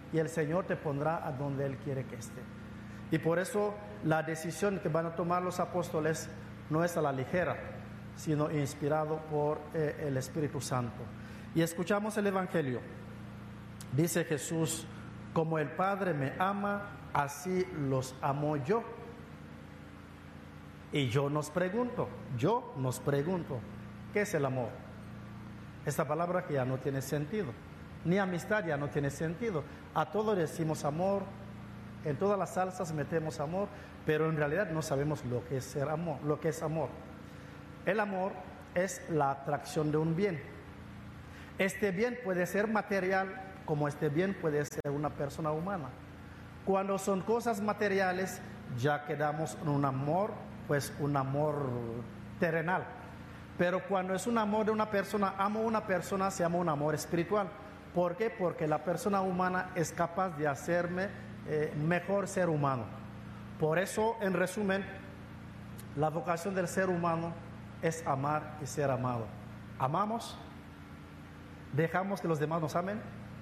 y el Señor te pondrá a donde Él quiere que esté. Y por eso la decisión que van a tomar los apóstoles no es a la ligera, sino inspirado por el Espíritu Santo. Y escuchamos el Evangelio. Dice Jesús: como el Padre me ama, así los amo yo. Y yo nos pregunto, ¿qué es el amor? Esta palabra que ya no tiene sentido, ni amistad ya no tiene sentido. A todo decimos amor, en todas las salsas metemos amor, pero en realidad no sabemos lo que es ser amor, lo que es amor. El amor es la atracción de un bien. Este bien puede ser material, como este bien puede ser una persona humana. Cuando son cosas materiales, ya quedamos en un amor, pues un amor terrenal. Pero cuando es un amor de una persona, amo a una persona, se llama un amor espiritual. ¿Por qué? Porque la persona humana es capaz de hacerme mejor ser humano. Por eso, en resumen, la vocación del ser humano es amar y ser amado. ¿Amamos? ¿Dejamos que los demás nos amen?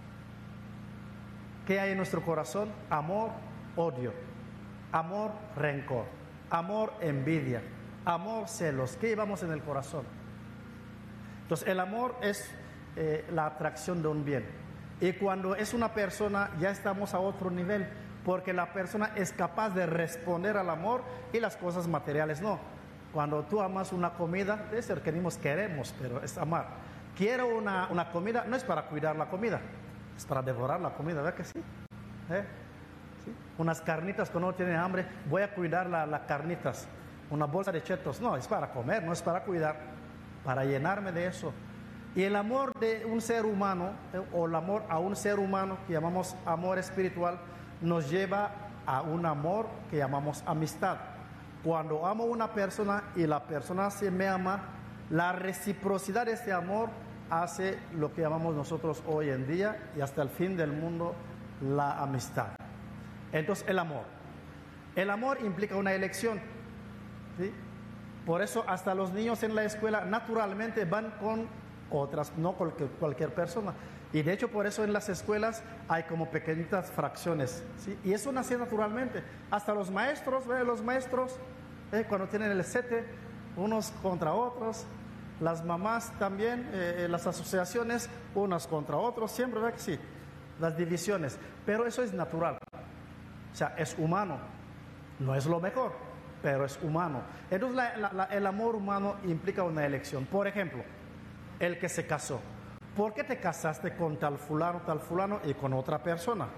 ¿Qué hay en nuestro corazón? Amor, odio. Amor, rencor. Amor, envidia. Amor, celos. ¿Qué llevamos en el corazón? Entonces, el amor es la atracción de un bien. Y cuando es una persona, ya estamos a otro nivel, porque la persona es capaz de responder al amor y las cosas materiales no. Cuando tú amas una comida, es el que queremos, pero es amar. Quiero una comida, no es para cuidar la comida, es para devorar la comida, ¿verdad que sí? ¿Sí? Unas carnitas cuando uno tiene hambre, voy a cuidar las carnitas. Una bolsa de chetos, no, es para comer, no es para cuidar, para llenarme de eso. Y el amor de un ser humano, o el amor a un ser humano, que llamamos amor espiritual, nos lleva a un amor que llamamos amistad. Cuando amo a una persona y la persona se me ama, la reciprocidad de ese amor hace lo que llamamos nosotros hoy en día y hasta el fin del mundo, la amistad. Entonces, el amor. El amor implica una elección, ¿sí? Por eso hasta los niños en la escuela naturalmente van con otras, no cualquier persona. Y de hecho por eso en las escuelas hay como pequeñitas fracciones, ¿sí? Y eso nace naturalmente. Hasta los maestros, cuando tienen el sete, unos contra otros. Las mamás también, las asociaciones, unas contra otros, siempre, ¿verdad que sí? Las divisiones. Pero eso es natural. O sea, es humano. No es lo mejor, pero es humano. Entonces el amor humano implica una elección. Por ejemplo, el que se casó. ¿Por qué te casaste con tal fulano y con otra persona?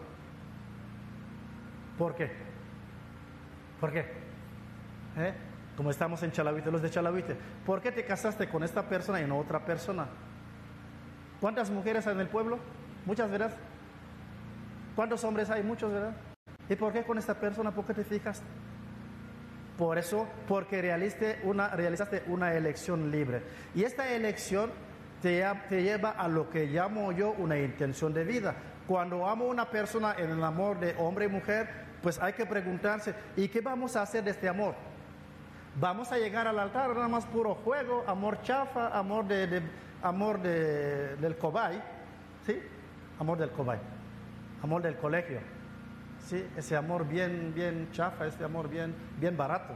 ¿Por qué? ¿Por qué? Como estamos en Chalavite, los de Chalavite. ¿Por qué te casaste con esta persona y no otra persona? ¿Cuántas mujeres hay en el pueblo? Muchas, ¿verdad? ¿Cuántos hombres hay? Muchos, ¿verdad? ¿Y por qué con esta persona? ¿Por qué te fijaste? Por eso, porque realizaste una elección libre. Y esta elección te lleva a lo que llamo yo una intención de vida. Cuando amo a una persona en el amor de hombre y mujer, pues hay que preguntarse, ¿y qué vamos a hacer de este amor? ¿Vamos a llegar al altar nada más puro juego, amor chafa, amor del cobay? ¿Sí? Amor del cobay, amor del colegio. ¿Sí? Ese amor bien chafa, este amor bien barato.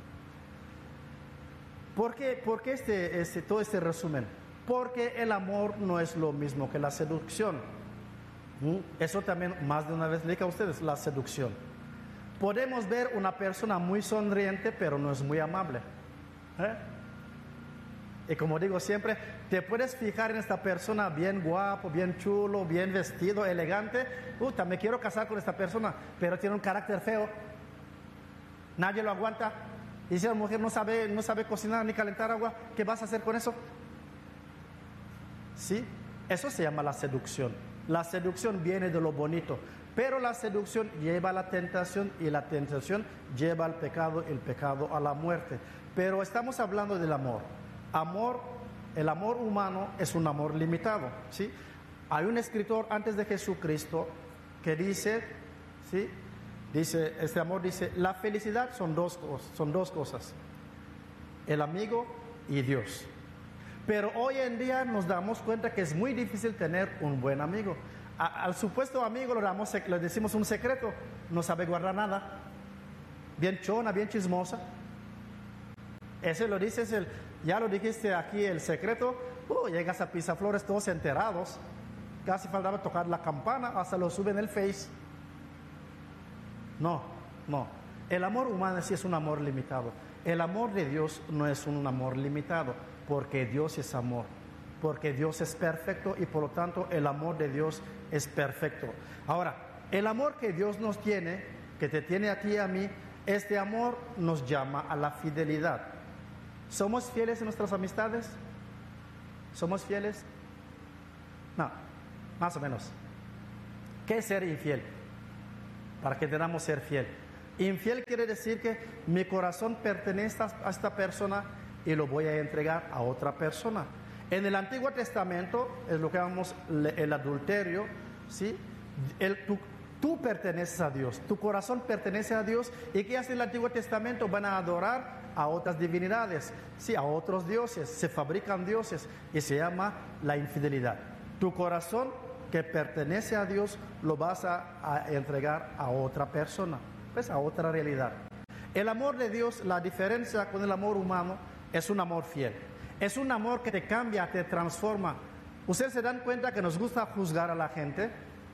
¿Por qué todo este resumen? Porque el amor no es lo mismo que la seducción. Eso también más de una vez le dije a ustedes, la seducción. Podemos ver una persona muy sonriente, pero no es muy amable. Y como digo siempre, te puedes fijar en esta persona bien guapo, bien chulo, bien vestido, elegante. Me quiero casar con esta persona, pero tiene un carácter feo. Nadie lo aguanta. Y si la mujer no sabe cocinar ni calentar agua, ¿qué vas a hacer con eso? ¿Sí? Eso se llama la seducción. La seducción viene de lo bonito, pero la seducción lleva a la tentación y la tentación lleva al pecado, el pecado a la muerte. Pero estamos hablando del amor. El amor humano es un amor limitado, ¿sí? Hay un escritor antes de Jesucristo que dice, ¿sí? Este amor dice, la felicidad son dos cosas, el amigo y Dios. Pero hoy en día nos damos cuenta que es muy difícil tener un buen amigo. Al supuesto amigo le decimos un secreto, no sabe guardar nada, bien chona, bien chismosa. Ese lo dices, ya lo dijiste aquí, el secreto, llegas a Pisaflores todos enterados, casi faltaba tocar la campana, hasta lo suben en el Face. No, el amor humano sí es un amor limitado. El amor de Dios no es un amor limitado, porque Dios es amor, porque Dios es perfecto y por lo tanto el amor de Dios es perfecto. Ahora, el amor que Dios nos tiene, que te tiene a ti y a mí, este amor nos llama a la fidelidad. ¿Somos fieles en nuestras amistades? ¿Somos fieles? No, más o menos. ¿Qué es ser infiel? Para que entendamos ser fiel. Infiel quiere decir que mi corazón pertenece a esta persona y lo voy a entregar a otra persona. En el Antiguo Testamento es lo que llamamos el adulterio, ¿sí? Tú perteneces a Dios, tu corazón pertenece a Dios. ¿Y qué hace el Antiguo Testamento? Van a adorar a otras divinidades, sí, a otros dioses, se fabrican dioses y se llama la infidelidad. Tu corazón que pertenece a Dios lo vas a entregar a otra persona, pues a otra realidad. El amor de Dios, la diferencia con el amor humano, es un amor fiel. Es un amor que te cambia, te transforma. ¿Ustedes se dan cuenta que nos gusta juzgar a la gente?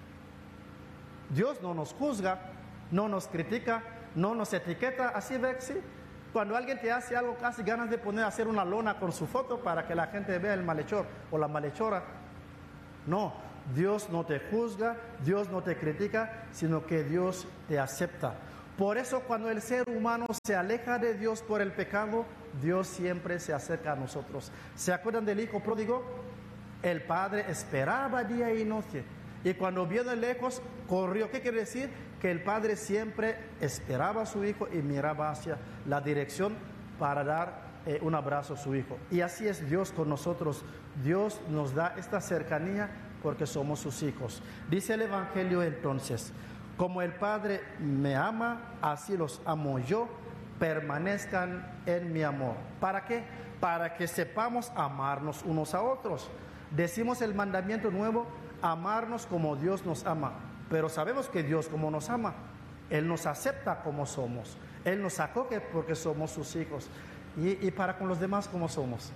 Dios no nos juzga, no nos critica, no nos etiqueta, así ve, sí. Cuando alguien te hace algo, casi ganas de hacer una lona con su foto para que la gente vea el malhechor o la malhechora. No, Dios no te juzga, Dios no te critica, sino que Dios te acepta. Por eso cuando el ser humano se aleja de Dios por el pecado, Dios siempre se acerca a nosotros. ¿Se acuerdan del hijo pródigo? El padre esperaba día y noche. Y cuando vio de lejos, corrió. ¿Qué quiere decir? Que el padre siempre esperaba a su hijo y miraba hacia la dirección para dar un abrazo a su hijo. Y así es Dios con nosotros. Dios nos da esta cercanía porque somos sus hijos. Dice el Evangelio entonces: como el Padre me ama, así los amo yo, permanezcan en mi amor. ¿Para qué? Para que sepamos amarnos unos a otros. Decimos el mandamiento nuevo: amarnos como Dios nos ama. Pero sabemos que Dios, como nos ama, Él nos acepta como somos. Él nos acoge porque somos sus hijos. Y para con los demás, ¿cómo somos?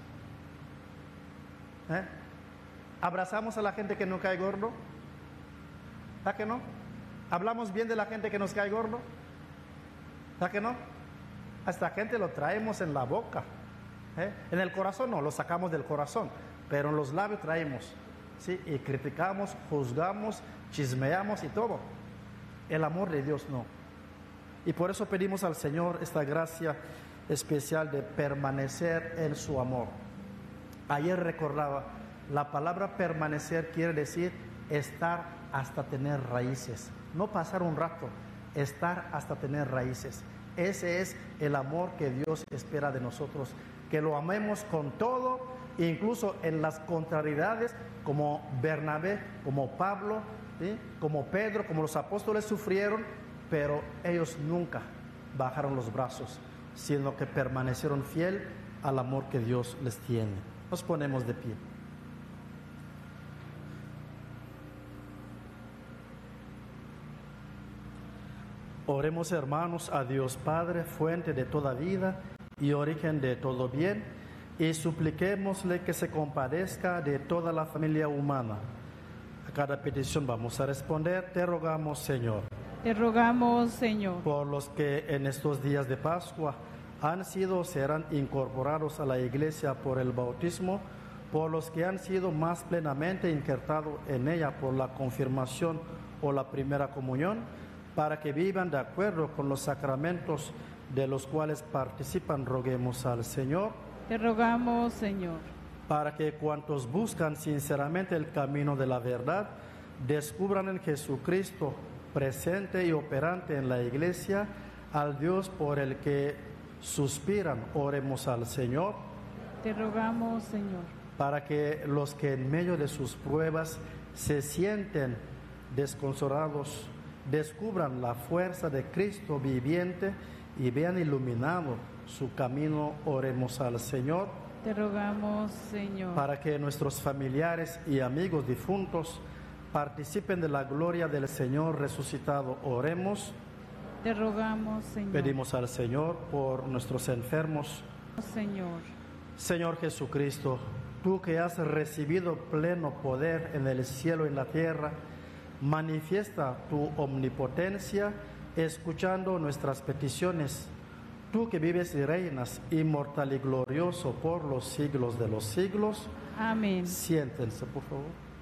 ¿Abrazamos a la gente que nos cae gordo? ¿Verdad que no? ¿Hablamos bien de la gente que nos cae gordo? ¿Verdad que no? A esta gente lo traemos en la boca. En el corazón no, lo sacamos del corazón, pero en los labios traemos. ¿Sí? Y criticamos, juzgamos, chismeamos y todo. El amor de Dios no. Y por eso pedimos al Señor esta gracia especial de permanecer en su amor. Ayer recordaba, la palabra permanecer quiere decir estar hasta tener raíces. No pasar un rato, estar hasta tener raíces. Ese es el amor que Dios espera de nosotros, que lo amemos con todo, incluso en las contrariedades, como Bernabé, como Pablo, ¿sí? Como Pedro, como los apóstoles sufrieron, pero ellos nunca bajaron los brazos, sino que permanecieron fiel al amor que Dios les tiene. Nos ponemos de pie. Oremos, hermanos, a Dios Padre, fuente de toda vida y origen de todo bien, y supliquémosle que se compadezca de toda la familia humana. A cada petición vamos a responder: te rogamos, Señor. Te rogamos, Señor. Por los que en estos días de Pascua han sido o serán incorporados a la Iglesia por el bautismo, por los que han sido más plenamente injertados en ella por la confirmación o la primera comunión, para que vivan de acuerdo con los sacramentos de los cuales participan, roguemos al Señor. Te rogamos, Señor. Para que cuantos buscan sinceramente el camino de la verdad, descubran en Jesucristo, presente y operante en la Iglesia, al Dios por el que suspiran, oremos al Señor. Te rogamos, Señor. Para que los que en medio de sus pruebas se sienten desconsolados, descubran la fuerza de Cristo viviente y vean iluminado su camino, oremos al Señor. Te rogamos, Señor. Para que nuestros familiares y amigos difuntos participen de la gloria del Señor resucitado. Oremos. Te rogamos, Señor. Pedimos al Señor por nuestros enfermos. Señor. Señor Jesucristo, tú que has recibido pleno poder en el cielo y en la tierra, manifiesta tu omnipotencia escuchando nuestras peticiones. Tú que vives y reinas, inmortal y glorioso por los siglos de los siglos. Amén. Siéntense, por favor.